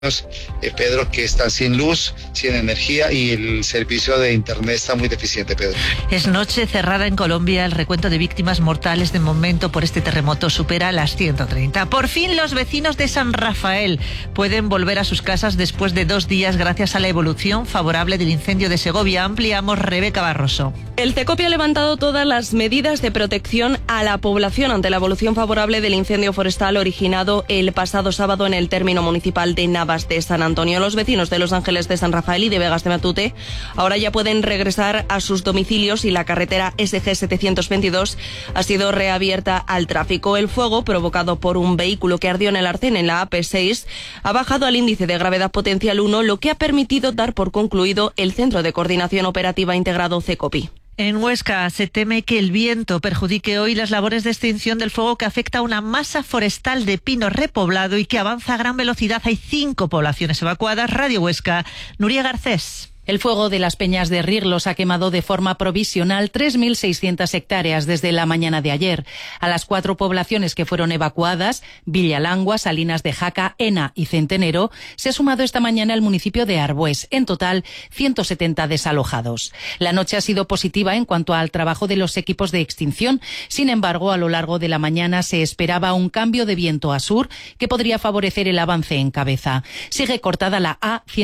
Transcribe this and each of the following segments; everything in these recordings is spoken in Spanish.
Pedro, que están sin luz, sin energía y el servicio de internet está muy deficiente, Pedro. Es noche cerrada en Colombia. El recuento de víctimas mortales de momento por este terremoto supera las 130. Por fin los vecinos de San Rafael pueden volver a sus casas después de 2 días gracias a la evolución favorable del incendio de Segovia. Ampliamos, Rebeca Barroso. El CECOPI ha levantado todas las medidas de protección a la población ante la evolución favorable del incendio forestal originado el pasado sábado en el término municipal de Navas de San Antonio. Los vecinos de Los Ángeles de San Rafael y de Vegas de Matute ahora ya pueden regresar a sus domicilios y la carretera SG 722 ha sido reabierta al tráfico. El fuego, provocado por un vehículo que ardió en el arcén en la AP6, ha bajado al índice de gravedad potencial 1, lo que ha permitido dar por concluido el Centro de Coordinación Operativa Integrado CECOPI. En Huesca se teme que el viento perjudique hoy las labores de extinción del fuego que afecta a una masa forestal de pino repoblado y que avanza a gran velocidad. Hay 5 poblaciones evacuadas. Radio Huesca, Nuria Garcés. El fuego de las Peñas de Riglos ha quemado de forma provisional 3.600 hectáreas desde la mañana de ayer. A las 4 poblaciones que fueron evacuadas, Villalangua, Salinas de Jaca, Ena y Centenero, se ha sumado esta mañana el municipio de Arbués. En total, 170 desalojados. La noche ha sido positiva en cuanto al trabajo de los equipos de extinción. Sin embargo, a lo largo de la mañana se esperaba un cambio de viento a sur que podría favorecer el avance en cabeza. Sigue cortada la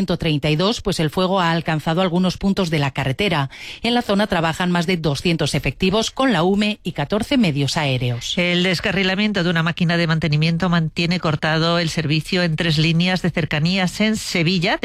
A132, pues el fuego ha alcanzado algunos puntos de la carretera. En la zona trabajan más de 200 efectivos con la UME y 14 medios aéreos. El descarrilamiento de una máquina de mantenimiento mantiene cortado el servicio en 3 líneas de cercanías en Sevilla,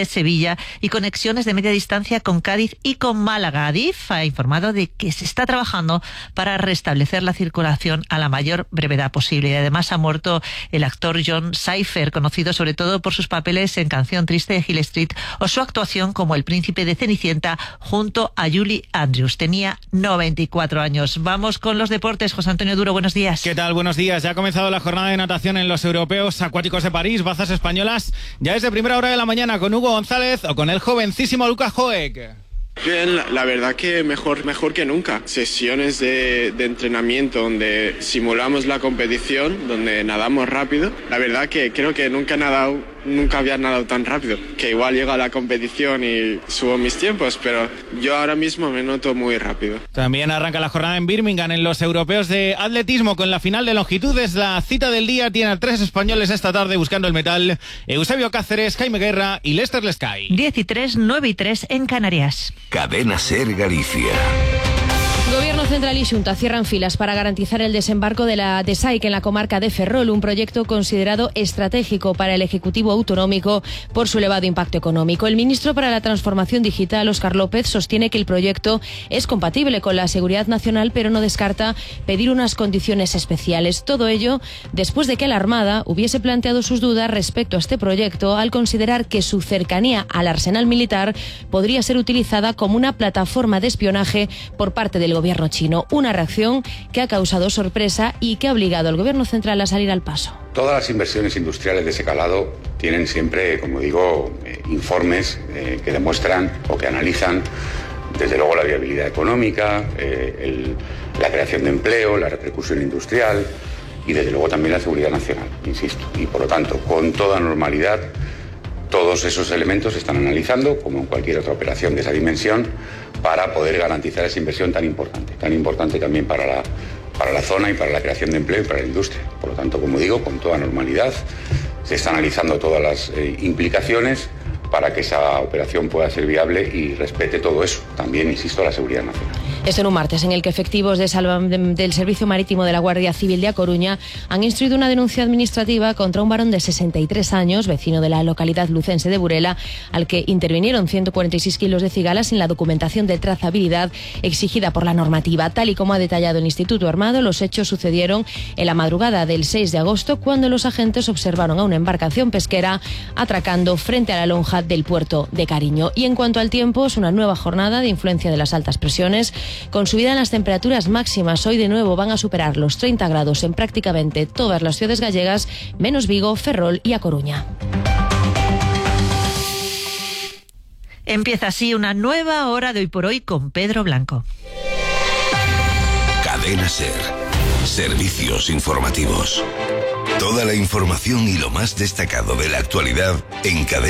y conexiones de media distancia con Cádiz y con Málaga. Adif ha informado de que se está trabajando para restablecer la circulación a la mayor brevedad posible. Y además ha muerto el actor John Cypher, conocido sobre todo por sus papeles en Canción Triste de Hill Street o su actuación como el príncipe de Cenicienta junto a Julie Andrews. Tenía 94 años. Vamos con los deportes. José Antonio Duro, buenos días. ¿Qué tal? Buenos días. Ya ha comenzado la jornada de natación en los Europeos Acuáticos de París. Bazas españolas ya desde primera hora de la mañana con Hugo González o con el jovencísimo Lucas Joek. Bien, la verdad que mejor que nunca. Sesiones de entrenamiento donde simulamos la competición, donde nadamos rápido. La verdad que creo que nunca había nadado tan rápido. Que igual llego a la competición y subo mis tiempos, pero yo ahora mismo me noto muy rápido. También arranca la jornada en Birmingham en los Europeos de Atletismo con la final de longitud. Es la cita del día. Tiene a 3 españoles esta tarde buscando el metal: Eusebio Cáceres, Jaime Guerra y Lester Lescay. 10 y 3, 9 y 3 en Canarias. Cadena Ser Galicia. Gobierno Central y Xunta cierran filas para garantizar el desembarco de la DESAIC en la comarca de Ferrol, un proyecto considerado estratégico para el Ejecutivo autonómico por su elevado impacto económico. El ministro para la Transformación Digital, Óscar López, sostiene que el proyecto es compatible con la seguridad nacional, pero no descarta pedir unas condiciones especiales. Todo ello después de que la Armada hubiese planteado sus dudas respecto a este proyecto al considerar que su cercanía al arsenal militar podría ser utilizada como una plataforma de espionaje por parte del gobierno chino. Una reacción que ha causado sorpresa y que ha obligado al gobierno central a salir al paso. Todas las inversiones industriales de ese calado tienen siempre, como digo, informes que demuestran o que analizan desde luego la viabilidad económica, la creación de empleo, la repercusión industrial y desde luego también la seguridad nacional, insisto. Y por lo tanto, con toda normalidad, todos esos elementos se están analizando, como en cualquier otra operación de esa dimensión, para poder garantizar esa inversión tan importante también para la zona y para la creación de empleo y para la industria. Por lo tanto, como digo, con toda normalidad, se están analizando todas las implicaciones para que esa operación pueda ser viable y respete todo eso. También, insisto, la seguridad nacional. Es en un martes en el que efectivos del Servicio Marítimo de la Guardia Civil de A Coruña han instruido una denuncia administrativa contra un varón de 63 años, vecino de la localidad lucense de Burela, al que intervinieron 146 kilos de cigalas sin la documentación de trazabilidad exigida por la normativa. Tal y como ha detallado el Instituto Armado, los hechos sucedieron en la madrugada del 6 de agosto, cuando los agentes observaron a una embarcación pesquera atracando frente a la lonja del puerto de Cariño. Y en cuanto al tiempo, es una nueva jornada de influencia de las altas presiones, con subida en las temperaturas máximas. Hoy de nuevo van a superar los 30 grados en prácticamente todas las ciudades gallegas, menos Vigo, Ferrol y A Coruña. Empieza así una nueva hora de Hoy por Hoy con Pedro Blanco. Cadena Ser. Servicios informativos. Toda la información y lo más destacado de la actualidad en Cadena